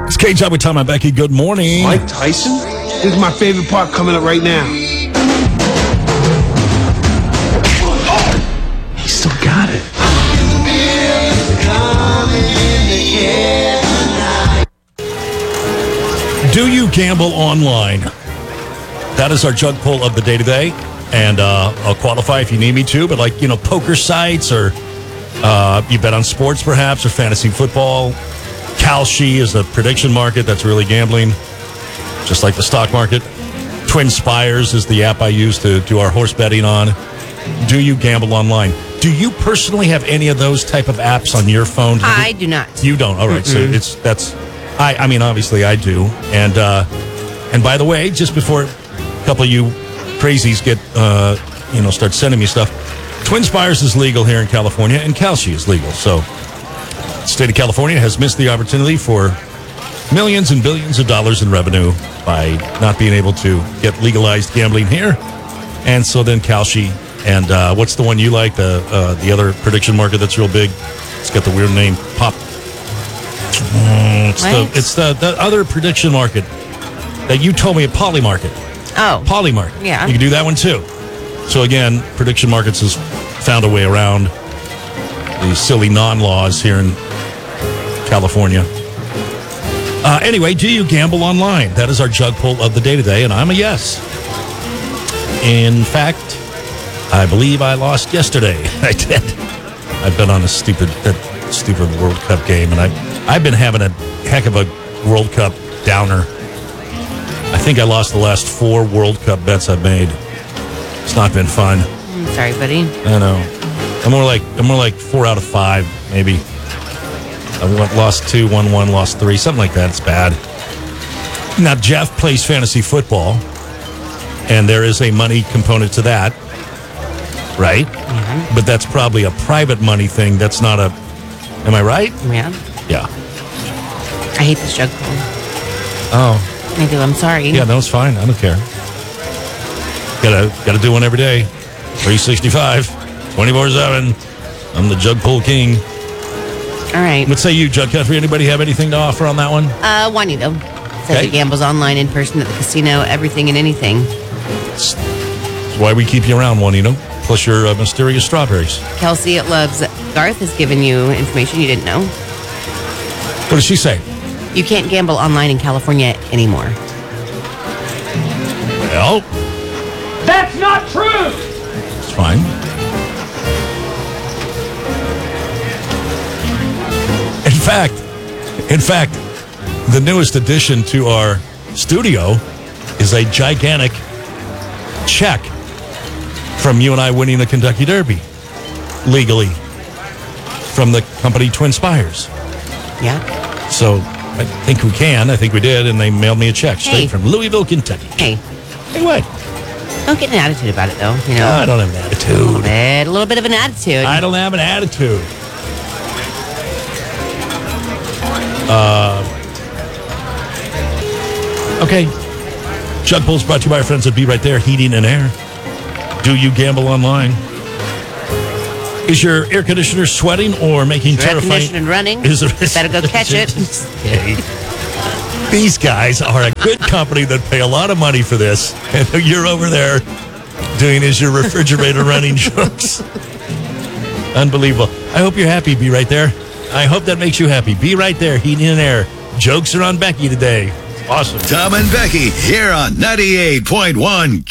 It's K-Job with Tom and Becky. Good morning. Mike Tyson? This is my favorite part coming up right now. He still got it. Do you gamble online? That is our jug pull of the day today. And I'll qualify if you need me to, but like, poker sites or you bet on sports perhaps or fantasy football. Kalshi is a prediction market that's really gambling, just like the stock market. Twin Spires is the app I use to do our horse betting on. Do you gamble online? Do you personally have any of those type of apps on your phone? I do not. You don't? All right. Mm-mm. So I mean, obviously I do. And by the way, just before a couple of you crazies get, start sending me stuff, Twin Spires is legal here in California and Kalshi is legal. So the state of California has missed the opportunity for millions and billions of dollars in revenue by not being able to get legalized gambling here. And so then Kalshi and what's the one you like? The other prediction market that's real big. It's got the weird name, Pop. It's the other prediction market that you told me at Polymarket. Oh. Polymarket. Yeah. You can do that one too. So again, prediction markets has found a way around these silly non-laws here in California. Anyway, do you gamble online? That is our jug pull of the day today, and I'm a yes. In fact, I believe I lost yesterday. I did. I bet on that stupid World Cup game, and I've been having a heck of a World Cup downer. I think I lost the last 4 World Cup bets I've made. It's not been fun. I'm sorry, buddy. I know. I'm more like 4 out of 5, maybe. I lost 2, won 1, lost 3, something like that. It's bad. Now, Jeff plays fantasy football, and there is a money component to that, right? Mm-hmm. But that's probably a private money thing. That's not a... Am I right? Yeah. Yeah. I hate this jug pull. Oh. I do. I'm sorry. Yeah, no, it's fine. I don't care. Gotta do one every day. 365, 24/7. I'm the jug pull king. All right. What say you, Jug Country? Anybody have anything to offer on that one? Juanito says Okay. he gambles online, in person, at the casino, everything and anything. That's why we keep you around, Juanito. Plus your mysterious strawberries. Kelsey at Loves Garth has given you information you didn't know. What does she say? You can't gamble online in California anymore. Well, That's not true! it's fine. In fact, the newest addition to our studio is a gigantic check from you and I winning the Kentucky Derby legally from the company Twin Spires. Yeah. So I think we can. I think we did, and they mailed me a check straight from Louisville, Kentucky. Hey, Hey, what? don't get an attitude about it, though. I don't have an attitude. A little bit of an attitude. I don't have an attitude. Okay. Jug Pulls brought to you by our friends at Be Right There Heating and Air. Do you gamble online? Is your air conditioner sweating or making Your air terrifying? conditioning running. Is it? Better go catch it. Okay. These guys are a good company that pay a lot of money for this, and you're over there doing is your refrigerator running jokes. Unbelievable. I hope you're happy. Be Right There. I hope that makes you happy. Be Right There, Heating and Air. Jokes are on Becky today. Awesome. Tom and Becky here on 98.1